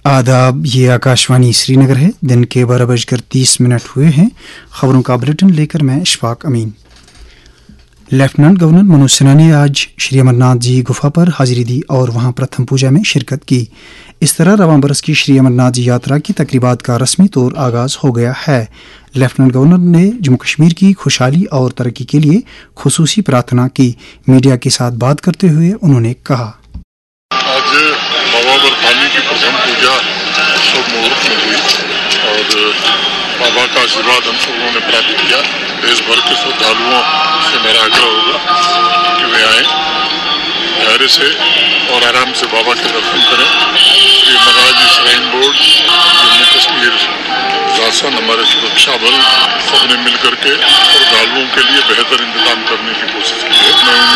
आदाब, ये आकाशवाणी श्रीनगर है। दिन के 12:30 हुए हैं। खबरों का बुलेटिन लेकर मैं इशफाक अमीन। लेफ्टिनेंट गवर्नर मनोज सिन्हा ने आज श्री अमरनाथ जी गुफा पर हाजिरी दी और वहां प्रथम पूजा में शिरकत की। इस तरह रवां बरस की श्री अमरनाथ जी यात्रा की तकरीबात का रस्मी तौर आगाज हो गया है। लेफ्टिनेंट गवर्नर ने जम्मू कश्मीर की खुशहाली और तरक्की के लिए खुसूसी प्रार्थना की। मीडिया के साथ बात करते हुए उन्होंने कहा, आज बाबा बरफानी की प्रथम पूजा शुभ मुहूर्त में हुई और बाबा का आशीर्वाद हम सब लोगों ने प्राप्त किया। देश भर के श्रद्धालुओं से मेरा आग्रह होगा कि वे आए धैर्य से और आराम से बाबा के दर्शन करें। श्री अमरनाथ जी श्राइन बोर्ड, जम्मू कश्मीर शासन, हमारे सुरक्षा बल सबने मिलकर के श्रद्धालुओं के लिए बेहतर इंतजाम करने की कोशिश की है।